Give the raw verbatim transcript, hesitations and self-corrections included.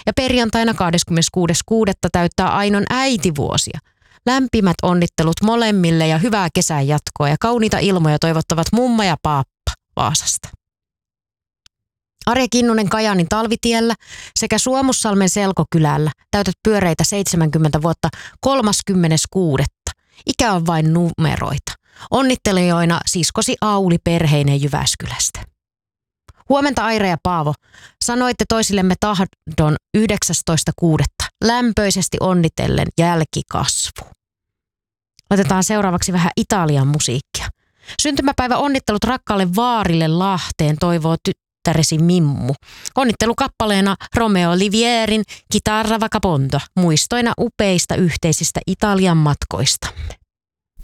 Ja perjantaina kahdeskymmeneskuudes kuudetta täyttää Ainon äitivuosia. Lämpimät onnittelut molemmille ja hyvää kesän jatkoa ja kauniita ilmoja toivottavat mumma ja paappa Vaasasta. Arja Kinnunen Kajaanin Talvitiellä sekä Suomussalmen Selkokylällä täytät pyöreitä seitsemänkymmentä vuotta kolmaskymmenes kuudetta. Ikä on vain numeroita. Onnittelijoina siskosi Auli perheinen Jyväskylästä. Huomenta Aira ja Paavo. Sanoitte toisillemme tahdon yhdeksästoista kuudetta. Lämpöisesti onnitellen jälkikasvu. Otetaan seuraavaksi vähän Italian musiikkia. Syntymäpäivä onnittelut rakkaalle vaarille Lahteen toivoo tyttäresi Mimmu. Onnittelukappaleena Romeo Olivierin Chitarra Vagabonda muistoina upeista yhteisistä Italian matkoistamme.